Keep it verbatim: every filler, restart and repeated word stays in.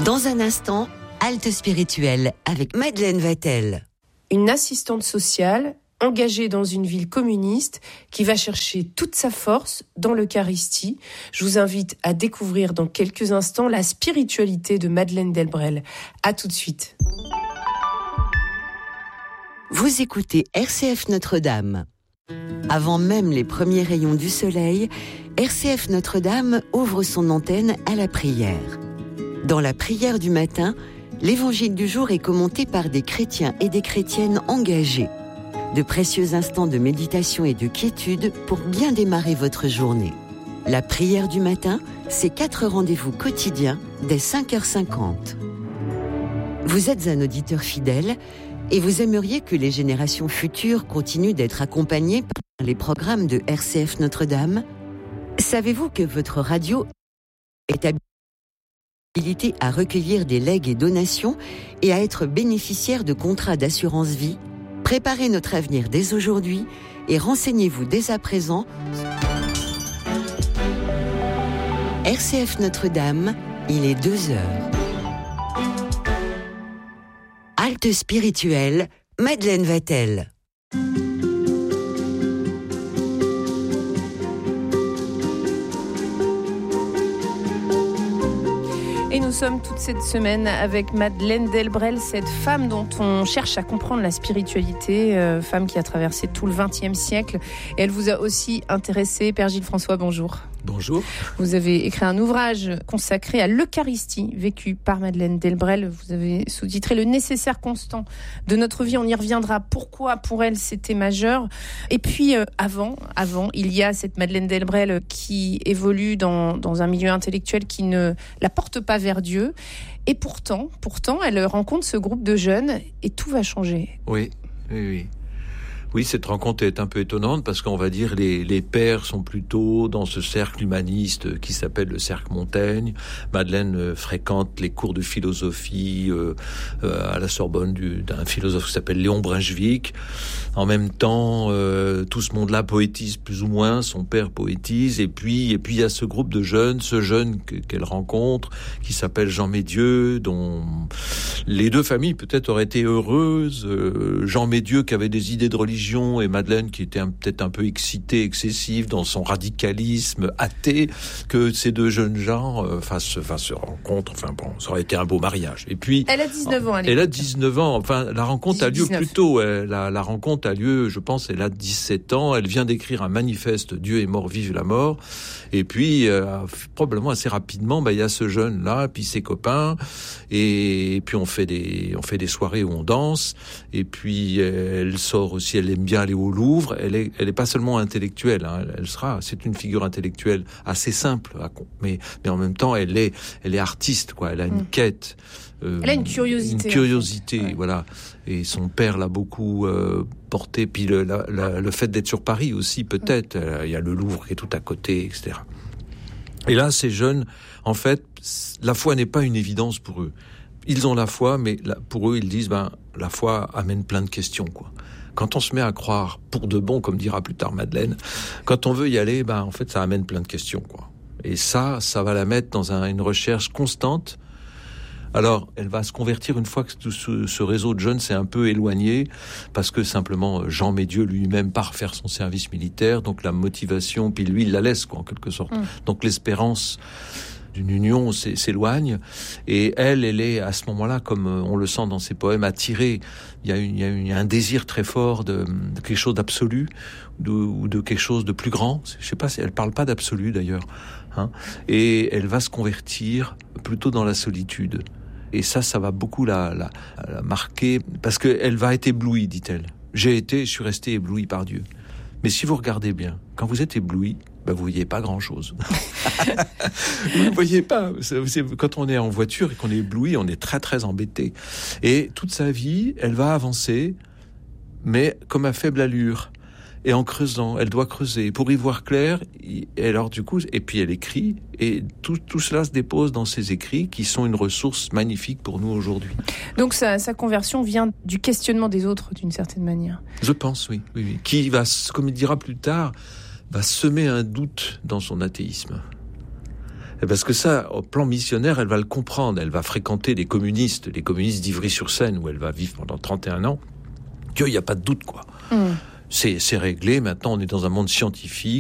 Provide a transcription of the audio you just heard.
Dans un instant, halte spirituelle avec Madeleine Vatel. Une assistante sociale engagée dans une ville communiste qui va chercher toute sa force dans l'Eucharistie. Je vous invite à découvrir dans quelques instants la spiritualité de Madeleine Delbrel. À tout de suite. Vous écoutez R C F Notre-Dame. Avant même les premiers rayons du soleil, R C F Notre-Dame ouvre son antenne à la prière. Dans la prière du matin, l'évangile du jour est commenté par des chrétiens et des chrétiennes engagés. De précieux instants de méditation et de quiétude pour bien démarrer votre journée. La prière du matin, c'est quatre rendez-vous quotidiens dès cinq heures cinquante. Vous êtes un auditeur fidèle et vous aimeriez que les générations futures continuent d'être accompagnées par les programmes de R C F Notre-Dame ? Savez-vous que votre radio est habilitée à recueillir des legs et donations et à être bénéficiaire de contrats d'assurance vie ? Préparez notre avenir dès aujourd'hui et renseignez-vous dès à présent. R C F Notre-Dame, il est deux heures. Halte spirituelle, Madeleine Vatel. Et nous sommes toute cette semaine avec Madeleine Delbrel, cette femme dont on cherche à comprendre la spiritualité, euh, femme qui a traversé tout le vingtième siècle. Et elle vous a aussi intéressé. Père Gilles François, bonjour. Bonjour. Vous avez écrit un ouvrage consacré à l'Eucharistie, vécu par Madeleine Delbrel. Vous avez sous-titré « Le nécessaire constant de notre vie ». On y reviendra. Pourquoi, pour elle, c'était majeur. Et puis, euh, avant, avant, il y a cette Madeleine Delbrel qui évolue dans, dans un milieu intellectuel qui ne la porte pas vers Dieu. Et pourtant, pourtant, elle rencontre ce groupe de jeunes et tout va changer. Oui, oui, oui. Oui, cette rencontre est un peu étonnante parce qu'on va dire les les pères sont plutôt dans ce cercle humaniste qui s'appelle le cercle Montaigne. Madeleine euh, fréquente les cours de philosophie euh, euh, à la Sorbonne du, d'un philosophe qui s'appelle Léon Brunswick. En même temps, euh, tout ce monde-là poétise plus ou moins, son père poétise, et puis et puis il y a ce groupe de jeunes, ce jeune que, qu'elle rencontre qui s'appelle Jean Médieu, dont les deux familles peut-être auraient été heureuses. Euh, Jean Médieu qui avait des idées de religion et Madeleine qui était un, peut-être un peu excitée, excessive dans son radicalisme athée, que ces deux jeunes gens euh, fassent, fassent se rencontrent. Enfin bon, ça aurait été un beau mariage. Et puis elle a dix-neuf ans. Elle a dix-neuf ans. Enfin, la rencontre a lieu plus tôt. Elle, la, la rencontre a lieu, je pense, elle a dix-sept ans. Elle vient d'écrire un manifeste. Dieu est mort, vive la mort. Et puis euh, probablement assez rapidement, bah il y a ce jeune là, puis ses copains, et, et puis on fait des, on fait des soirées où on danse. Et puis elle sort aussi. Elle aime bien aller au Louvre. Elle est, elle est pas seulement intellectuelle. Hein, elle sera, c'est une figure intellectuelle assez simple, mais mais en même temps, elle est, elle est artiste, quoi. Elle a une mmh. quête. Euh, elle a une curiosité. Une curiosité, en fait. Ouais. Voilà. Et son père l'a beaucoup euh, porté. Puis le, la, la, le fait d'être sur Paris aussi, peut-être. Mmh. Il y a le Louvre qui est tout à côté, et cetera. Et là, ces jeunes, en fait, la foi n'est pas une évidence pour eux. Ils ont la foi, mais la, pour eux, ils disent, ben, la foi amène plein de questions, quoi. Quand on se met à croire pour de bon, comme dira plus tard Madeleine, quand on veut y aller, ben, en fait, ça amène plein de questions, quoi. Et ça, ça va la mettre dans un, une recherche constante. Alors, elle va se convertir une fois que tout ce, ce réseau de jeunes s'est un peu éloigné, parce que simplement Jean Médieu lui-même part faire son service militaire, donc la motivation, puis lui, il la laisse, quoi, en quelque sorte. Mmh. Donc l'espérance d'une union s'éloigne, et elle, elle est à ce moment-là, comme on le sent dans ses poèmes, attirée. Il y a, une, il y a, une, il y a un désir très fort de, de quelque chose d'absolu, de, ou de quelque chose de plus grand. Je sais pas, elle parle pas d'absolu d'ailleurs, hein. Et elle va se convertir plutôt dans la solitude. Et ça, ça va beaucoup la, la, la marquer, parce qu'elle va être éblouie, dit-elle. J'ai été, je suis resté ébloui par Dieu. Mais si vous regardez bien, quand vous êtes ébloui, ben vous voyez pas grand-chose. Vous ne voyez pas. C'est, c'est, quand on est en voiture et qu'on est ébloui, on est très très embêté. Et toute sa vie, elle va avancer, mais comme à faible allure. Et en creusant, elle doit creuser pour y voir clair. Et alors du coup, et puis elle écrit, et tout, tout cela se dépose dans ses écrits, qui sont une ressource magnifique pour nous aujourd'hui. Donc sa, sa conversion vient du questionnement des autres, d'une certaine manière. Je pense, oui, oui, oui. Qui va, comme il dira plus tard, va semer un doute dans son athéisme. Parce que ça, au plan missionnaire, elle va le comprendre. Elle va fréquenter des communistes, les communistes d'Ivry-sur-Seine, où elle va vivre pendant trente et un ans. Qu'il n'y a pas de doute, quoi. Mmh. C'est, c'est réglé. Maintenant, on est dans un monde scientifique.